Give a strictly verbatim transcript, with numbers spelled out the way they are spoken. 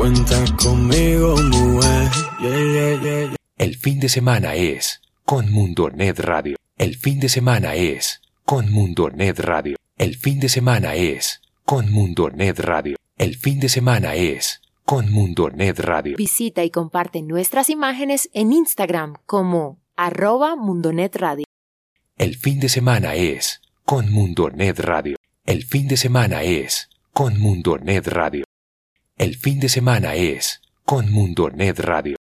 Cuenta conmigo, mujer. Yeah, yeah, yeah, yeah. El fin de semana es con Mundonet Radio. El fin de semana es con Mundonet Radio. El fin de semana es con Mundonet Radio. El fin de semana es con Mundonet Radio. Visita y comparte nuestras imágenes en Instagram como arroba Mundonet Radio. El fin de semana es con Mundonet Radio. El fin de semana es con Mundonet Radio. El fin de semana es con Mundonet Radio.